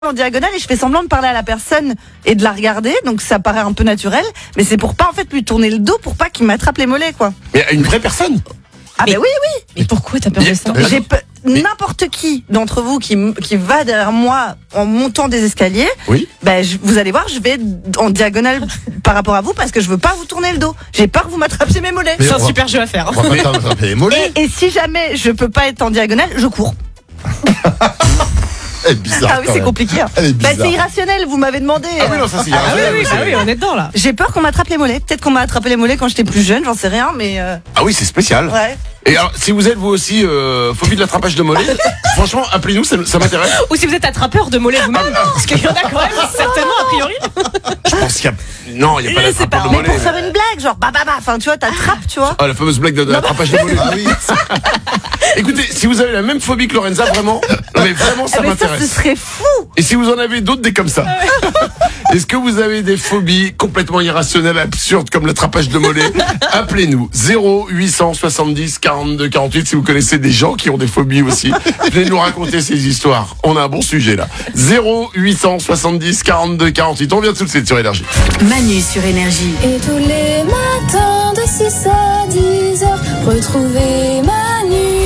en diagonale et je fais semblant de parler à la personne et de la regarder, donc ça paraît un peu naturel, mais c'est pour pas en fait lui tourner le dos pour pas qu'il m'attrape les mollets quoi. Mais à une vraie personne? Ah mais, bah oui. Mais pourquoi t'as peur de ça? N'importe qui d'entre vous qui va derrière moi en montant des escaliers, oui. Ben vous allez voir, je vais en diagonale par rapport à vous parce que je veux pas vous tourner le dos. J'ai peur que vous m'attrapiez mes mollets. C'est un super jeu à faire. On va pas t'attraper les mollets. Et si jamais je peux pas être en diagonale, je cours. Elle est bizarre. Ah oui, c'est compliqué. Hein. C'est irrationnel, vous m'avez demandé. Ah oui, non, ça c'est irrationnel. Oui, on est dedans là. J'ai peur qu'on m'attrape les mollets. Peut-être qu'on m'a attrapé les mollets quand j'étais plus jeune, j'en sais rien, mais. Ah oui, c'est spécial. Ouais. Et alors, si vous êtes vous aussi phobie de l'attrapage de mollets, franchement, appelez-nous, ça m'intéresse. Ou si vous êtes attrapeur de mollets vous-même, parce qu'il y en a quand même certainement a priori. Je pense qu'il y a. Non, il n'y a pas d'attrapage de Mais mollets. pour faire une blague, genre bah, enfin tu vois, t'attrapes, tu vois. Ah, la fameuse blague de l'attrapage de mollets. Ah oui. Écoutez, si vous avez la même phobie que Lorenza, vraiment, non, mais vraiment, ça mais m'intéresse. Ça, ce serait fou. Et si vous en avez d'autres, des comme ça. Est-ce que vous avez des phobies complètement irrationnelles, absurdes, comme l'attrapage de mollets? Appelez-nous 0870 42 48 si vous connaissez des gens qui ont des phobies aussi. Venez nous raconter ces histoires. On a un bon sujet là. 0870 42 48. On vient tout de suite sur Énergie. Manu sur Énergie. Et tous les matins de 6 à 10 heures, retrouvez Manu.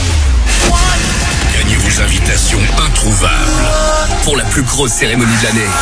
Gagnez vos invitations introuvables pour la plus grosse cérémonie de l'année.